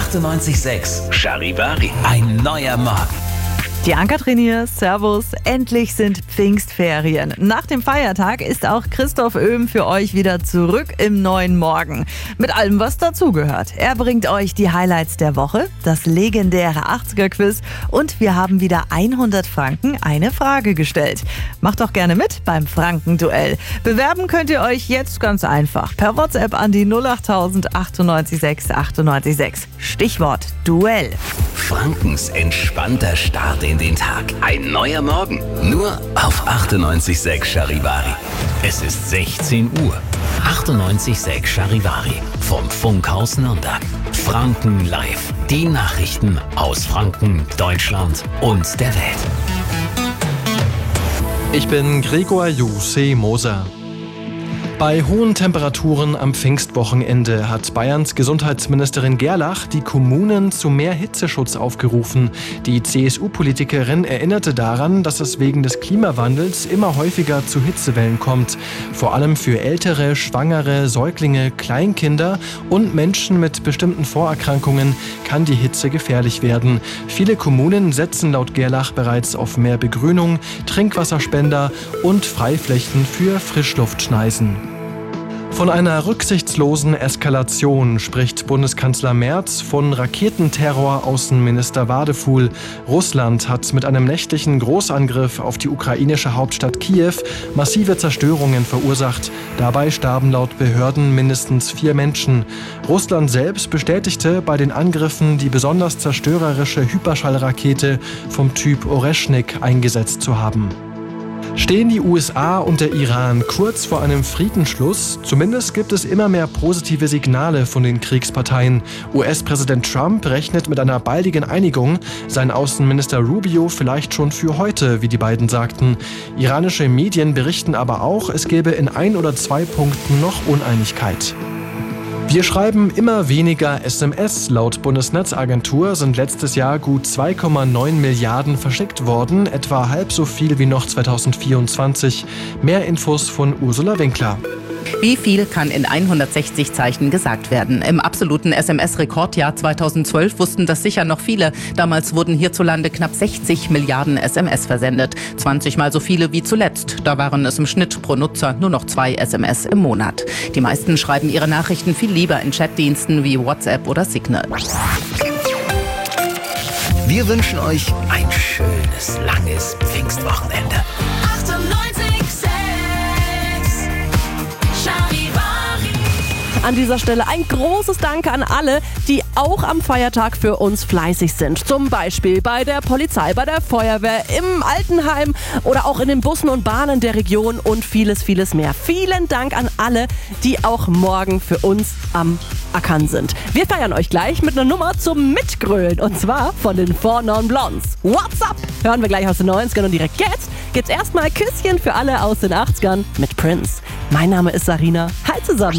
98.6 Charivari. Ein neuer Morgen. Die Ann-Kathrin hier, servus, endlich sind Pfingstferien. Nach dem Feiertag ist auch Christoph Oehm für euch wieder zurück im neuen Morgen. Mit allem, was dazugehört. Er bringt euch die Highlights der Woche, das legendäre 80er-Quiz und wir haben wieder 100 Franken eine Frage gestellt. Macht doch gerne mit beim Franken-Duell. Bewerben könnt ihr euch jetzt ganz einfach per WhatsApp an die 08000 98 6 98 6. Stichwort Duell. Frankens entspannter Start in den Tag. Ein neuer Morgen. Nur auf 98.6 Charivari. Es ist 16 Uhr. 98.6 Charivari. Vom Funkhaus Nürnberg. Franken live. Die Nachrichten aus Franken, Deutschland und der Welt. Ich bin Gregor Moser. Bei hohen Temperaturen am Pfingstwochenende hat Bayerns Gesundheitsministerin Gerlach die Kommunen zu mehr Hitzeschutz aufgerufen. Die CSU-Politikerin erinnerte daran, dass es wegen des Klimawandels immer häufiger zu Hitzewellen kommt. Vor allem für Ältere, Schwangere, Säuglinge, Kleinkinder und Menschen mit bestimmten Vorerkrankungen kann die Hitze gefährlich werden. Viele Kommunen setzen laut Gerlach bereits auf mehr Begrünung, Trinkwasserspender und Freiflächen für Frischluftschneisen. Von einer rücksichtslosen Eskalation spricht Bundeskanzler Merz, von Raketenterror Außenminister Wadefuhl. Russland hat mit einem nächtlichen Großangriff auf die ukrainische Hauptstadt Kiew massive Zerstörungen verursacht. Dabei starben laut Behörden mindestens 4 Menschen. Russland selbst bestätigte bei den Angriffen die besonders zerstörerische Hyperschallrakete vom Typ Oreschnik eingesetzt zu haben. Stehen die USA und der Iran kurz vor einem Friedensschluss? Zumindest gibt es immer mehr positive Signale von den Kriegsparteien. US-Präsident Trump rechnet mit einer baldigen Einigung, sein Außenminister Rubio vielleicht schon für heute, wie die beiden sagten. Iranische Medien berichten aber auch, es gäbe in 1 oder 2 Punkten noch Uneinigkeit. Wir schreiben immer weniger SMS. Laut Bundesnetzagentur sind letztes Jahr gut 2,9 Milliarden verschickt worden, etwa halb so viel wie noch 2024. Mehr Infos von Ursula Winkler. Wie viel kann in 160 Zeichen gesagt werden? Im absoluten SMS-Rekordjahr 2012 wussten das sicher noch viele. Damals wurden hierzulande knapp 60 Milliarden SMS versendet. 20 Mal so viele wie zuletzt. Da waren es im Schnitt pro Nutzer nur noch 2 SMS im Monat. Die meisten schreiben ihre Nachrichten viel lieber in Chatdiensten wie WhatsApp oder Signal. Wir wünschen euch ein schönes, langes Pfingstwochenende. An dieser Stelle ein großes Danke an alle, die auch am Feiertag für uns fleißig sind. Zum Beispiel bei der Polizei, bei der Feuerwehr, im Altenheim oder auch in den Bussen und Bahnen der Region und vieles, vieles mehr. Vielen Dank an alle, die auch morgen für uns am Ackern sind. Wir feiern euch gleich mit einer Nummer zum Mitgrölen und zwar von den 4 Non Blondes. What's up? Hören wir gleich aus den 90ern und direkt jetzt gibt's erstmal Küsschen für alle aus den 80ern mit Prince. Mein Name ist Sarina. Hi zusammen.